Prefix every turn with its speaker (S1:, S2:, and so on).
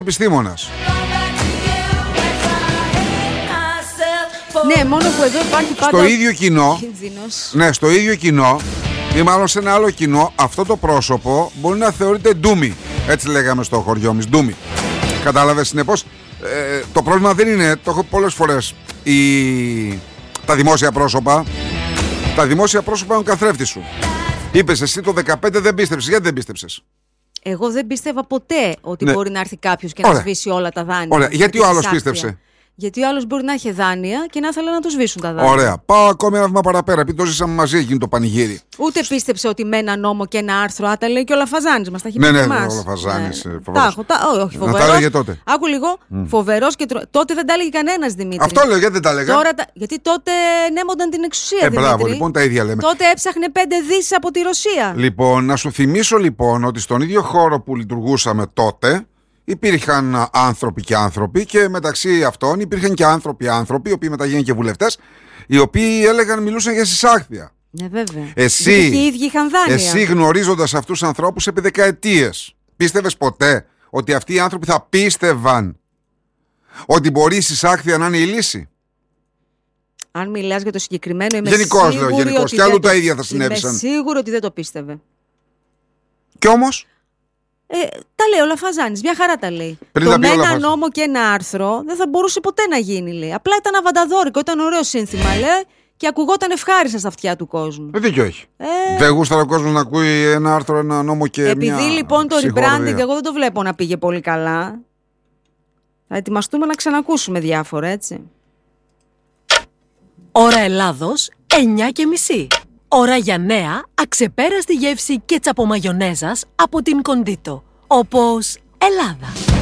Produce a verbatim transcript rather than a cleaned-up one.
S1: επιστήμονας.
S2: Ναι, μόνο που εδώ υπάρχει πάντα
S1: Στο ίδιο κοινό, ναι, στο ίδιο κοινό ή μάλλον σε ένα άλλο κοινό, αυτό το πρόσωπο μπορεί να θεωρείται ντούμι. Έτσι λέγαμε στο χωριό μας, ντούμι. Κατάλαβες, συνεπώς ε, το πρόβλημα δεν είναι, το έχω πολλές φορές, η... τα δημόσια πρόσωπα. Τα δημόσια πρόσωπα είναι ο καθρέφτης σου. Είπες εσύ το δεκαπέντε δεν πίστεψες. Γιατί δεν πίστεψες?
S2: Εγώ δεν πίστευα ποτέ ότι
S1: ναι.
S2: μπορεί να έρθει κάποιος και να
S1: Ωραία.
S2: σβήσει όλα τα δάνεια.
S1: Ωραία. Γιατί ο άλλος πίστεψε?
S2: Γιατί ο άλλος μπορεί να έχει δάνεια και να ήθελε να του σβήσουν τα δάνεια.
S1: Ωραία. Πάω ακόμη ένα βήμα παραπέρα, επειδή το ζήσαμε μαζί εκείνο το πανηγύρι.
S2: Ούτε πίστεψε ότι με ένα νόμο και ένα άρθρο, α, τα λέει και ο Λαφαζάνης μας, τα έχει πει
S1: ναι, ναι,
S2: εμάς.
S1: ναι, ο Λαφαζάνης.
S2: Ναι.
S1: Φοβερός.
S2: Τα έχω, τα, ό, όχι φοβερός.
S1: Να τα έλεγε τότε.
S2: Άκου λίγο, mm. φοβερός και τρο... τότε δεν τα έλεγε κανένας, Δημήτρη.
S1: Αυτό λέω, γιατί δεν τα έλεγα.
S2: Τώρα, τα... Γιατί τότε νέμονταν την εξουσία,
S1: ε,
S2: Δημήτρη.
S1: Μπράβο, λοιπόν, τα ίδια λέμε.
S2: Τότε έψαχνε πέντε δις από τη Ρωσία.
S1: Λοιπόν, να σου θυμίσω λοιπόν ότι στον ίδιο χώρο που λειτουργούσαμε τότε υπήρχαν άνθρωποι και άνθρωποι, και μεταξύ αυτών υπήρχαν και άνθρωποι άνθρωποι, οι οποίοι μετά γίνανε και βουλευτές, οι οποίοι έλεγαν, μιλούσαν για συσάχθεια.
S2: Ναι, βέβαια.
S1: Εσύ,
S2: και οι ίδιοι είχαν δάνεια.
S1: Εσύ γνωρίζοντας αυτούς τους ανθρώπους επί δεκαετίες, πίστευες ποτέ ότι αυτοί οι άνθρωποι θα πίστευαν ότι μπορεί η συσάχθεια να είναι η λύση?
S2: Αν μιλάς για το συγκεκριμένο, είμαι
S1: γενικώς,
S2: σίγουρη
S1: λέω, γενικώς.
S2: ότι
S1: Κι άλλου
S2: δεν
S1: τα
S2: το...
S1: ίδια θα συνέβησαν.
S2: Είμαι σίγουρη ότι δεν το πίστευε.
S1: Κι όμως
S2: Ε, τα λέει ο Λαφαζάνης, μια χαρά τα λέει.
S1: Πριν
S2: το
S1: τα
S2: με
S1: πει
S2: ένα
S1: Λαφαζάνης.
S2: νόμο και ένα άρθρο δεν θα μπορούσε ποτέ να γίνει, λέει. Απλά ήταν αβανταδόρικο, ήταν ωραίο σύνθημα, λέει, και ακουγόταν ευχάριστα στα αυτιά του κόσμου.
S1: Ε, δίκιο έχει.
S2: Ε...
S1: Δεν γούσταρα ο κόσμος να ακούει ένα άρθρο, ένα νόμο και
S2: Επειδή
S1: μια
S2: λοιπόν το
S1: συγχωρία.
S2: rebranding εγώ δεν το βλέπω να πήγε πολύ καλά, θα ετοιμαστούμε να ξανακούσουμε διάφορα, έτσι.
S3: Ώρα Ελλάδος, εννιά και μισή. Ώρα για νέα, αξεπέραστη γεύση κέτσαπο μαγιονέζας από την Κοντίτο. Όπως Ελλάδα.